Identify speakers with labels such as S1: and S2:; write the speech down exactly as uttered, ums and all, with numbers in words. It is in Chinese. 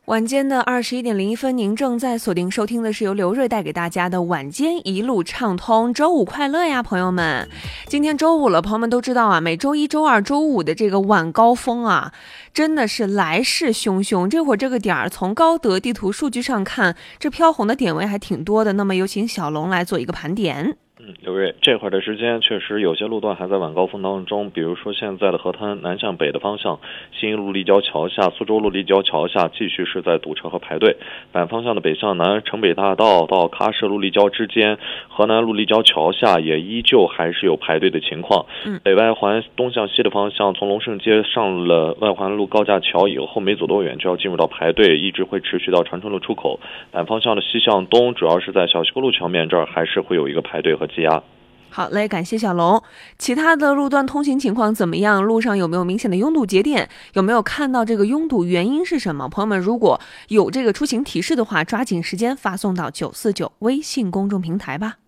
S1: 晚间的二十一点零一分，您正在锁定收听的是由刘瑞带给大家的晚间一路畅通。周五快乐呀，朋友们！今天周五了，朋友们都知道啊，每周一、周二、周五的这个晚高峰啊，真的是来势汹汹。这会儿这个点儿，从高德地图数据上看，这飘红的点位还挺多的。那么有请小龙来做一个盘点。
S2: 嗯，刘瑞，这会儿的时间确实有些路段还在晚高峰当中，比如说现在的河滩南向北的方向，新一路立交桥下、苏州路立交桥下继续是在堵车和排队。反方向的北向南，城北大道到喀什路立交之间，河南路立交桥下也依旧还是有排队的情况。
S1: 嗯，
S2: 北外环东向西的方向，从龙胜街上了外环路高架桥以后，没走多远就要进入到排队，一直会持续到长春路出口。反方向的西向东，主要是在小西沟路桥面这儿，还是会有一个排队和积压。
S1: 好嘞，感谢小龙。其他的路段通行情况怎么样？路上有没有明显的拥堵节点？有没有看到这个拥堵原因是什么？朋友们，如果有这个出行提示的话，抓紧时间发送到九四九微信公众平台吧。